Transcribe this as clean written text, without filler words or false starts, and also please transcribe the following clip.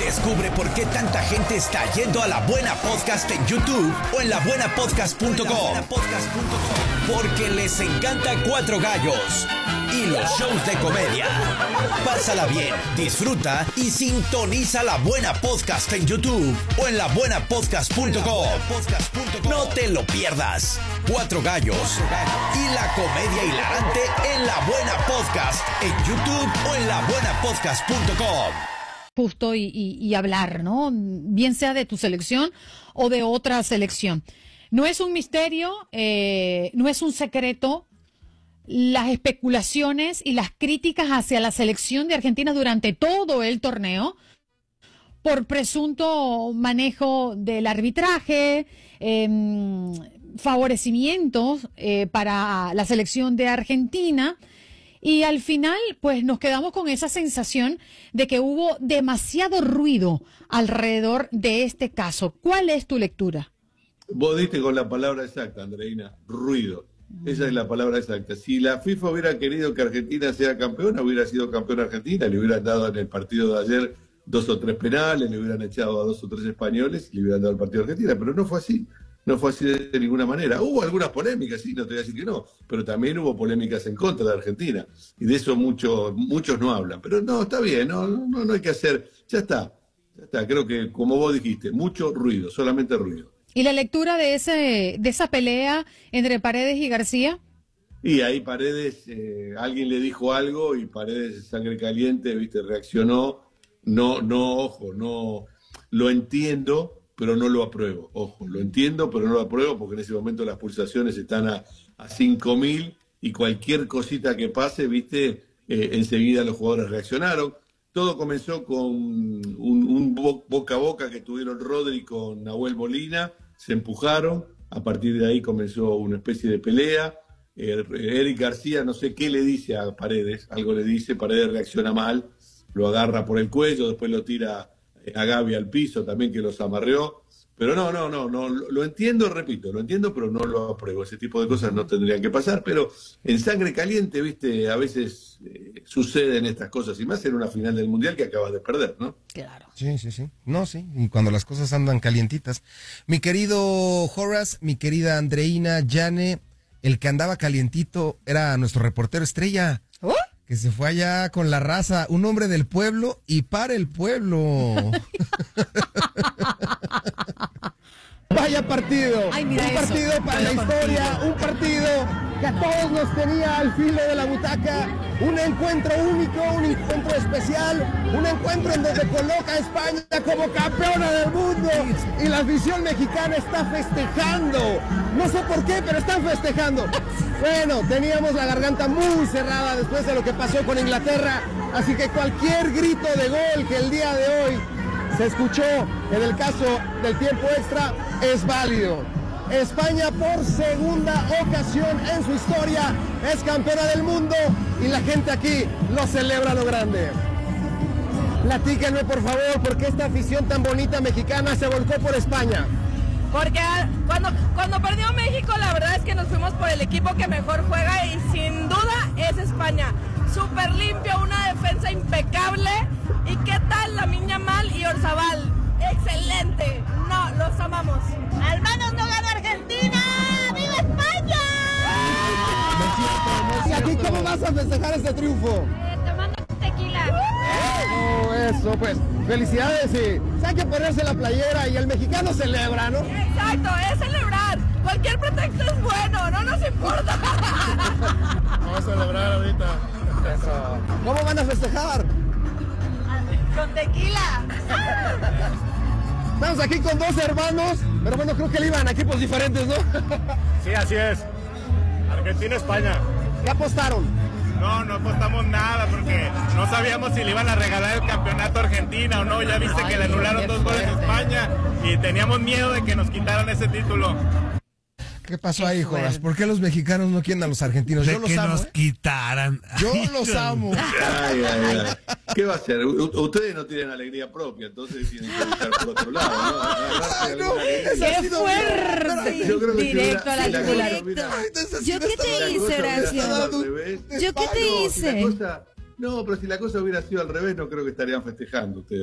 Descubre por qué tanta gente está yendo a La Buena Podcast en YouTube o en labuenapodcast.com. Porque les encanta Cuatro Gallos y los shows de comedia. Pásala bien, disfruta y sintoniza La Buena Podcast en YouTube o en labuenapodcast.com. No te lo pierdas. Cuatro Gallos y la comedia hilarante en La Buena Podcast en YouTube o en labuenapodcast.com. Justo y hablar, ¿no? Bien sea de tu selección o de otra selección. No es un misterio, no es un secreto las especulaciones y las críticas hacia la selección de Argentina durante todo el torneo por presunto manejo del arbitraje, favorecimientos para la selección de Argentina. Y al final, pues nos quedamos con esa sensación de que hubo demasiado ruido alrededor de este caso. ¿Cuál es tu lectura? Vos diste con la palabra exacta, Andreina, ruido. Esa es la palabra exacta. Si la FIFA hubiera querido que Argentina sea campeona, hubiera sido campeona Argentina, le hubieran dado en el partido de ayer 2 o 3 penales, le hubieran echado a 2 o 3 españoles y le hubieran dado el partido a Argentina, pero no fue así. No fue así de ninguna manera. Hubo algunas polémicas, sí, no te voy a decir que no, pero también hubo polémicas en contra de Argentina. Y de eso muchos no hablan. Pero no, está bien, no hay que hacer. Ya está. Creo que, como vos dijiste, mucho ruido, solamente ruido. ¿Y la lectura de esa pelea entre Paredes y García? Y ahí Paredes, alguien le dijo algo y Paredes, sangre caliente, viste, reaccionó. Ojo, no lo entiendo, pero no lo apruebo. Ojo, lo entiendo, pero no lo apruebo porque en ese momento las pulsaciones están a 5.000 y cualquier cosita que pase, viste, enseguida los jugadores reaccionaron. Todo comenzó con un boca a boca que tuvieron Rodri con Nahuel Molina, se empujaron, a partir de ahí comenzó una especie de pelea. Eric García no sé qué le dice a Paredes, algo le dice, Paredes reacciona mal, lo agarra por el cuello, después lo tira a Gavi al piso también, que los amarreó. Pero no, lo entiendo, repito, lo entiendo, pero no lo apruebo. Ese tipo de cosas no tendrían que pasar, pero en sangre caliente, viste, a veces suceden estas cosas, y más en una final del Mundial que acabas de perder, ¿no? Claro. Sí. No, sí, y cuando las cosas andan calientitas. Mi querido Horace, mi querida Andreina, Yane, el que andaba calientito era nuestro reportero estrella. ¿Oh? Que se fue allá con la raza, un hombre del pueblo y para el pueblo. Vaya partido, Ay, mira un eso. partido para la historia, un partido que a todos nos tenía al filo de la butaca, un encuentro único, un encuentro especial, un encuentro en donde coloca a España como campeona del mundo y la afición mexicana está festejando, no sé por qué, pero están festejando. Bueno, teníamos la garganta muy cerrada después de lo que pasó con Inglaterra, así que cualquier grito de gol que el día de hoy se escuchó en el caso del tiempo extra es válido. España por segunda ocasión en su historia es campeona del mundo y la gente aquí lo celebra a lo grande. Platíquenme por favor por qué esta afición tan bonita mexicana se volcó por España. Porque cuando perdió México, la verdad es que nos fuimos por el equipo que mejor juega y sin duda es España. Súper limpio, una defensa impecable. ¿Y qué tal Lamine Yamal y Oyarzabal? ¡Excelente! No, los amamos. ¡Al menos no gana Argentina! ¡Viva España! ¿Y aquí cómo vas a festejar este triunfo? Tomando tequila. Eso, pues, felicidades y hay que ponerse la playera y el mexicano celebra, ¿no? Exacto, es celebrar. Cualquier pretexto es bueno, no nos importa. Vamos a celebrar ahorita. Eso. ¿Cómo van a festejar? Con tequila. Estamos aquí con 2 hermanos, pero bueno, creo que le iban a equipos diferentes, ¿no? Sí, así es. Argentina-España. ¿Qué apostaron? No apostamos nada porque no sabíamos si le iban a regalar el campeonato a Argentina o no. Ya viste que le anularon 2 goles a España y teníamos miedo de que nos quitaran ese título. ¿Qué pasó ahí, Jonas? ¿Por qué los mexicanos no quieren a los argentinos? Yo los amo. nos quitaran. Yo los amo. Ay. ¿Qué va a hacer? Ustedes no tienen alegría propia, entonces tienen que luchar por otro lado, ¿no? ¡Qué fuerte! Yo creo que Directo a la jugular. ¿Yo qué te hice, Horacio? ¿Yo qué te hice? No, pero si la cosa hubiera sido al revés, no creo que estarían festejando ustedes.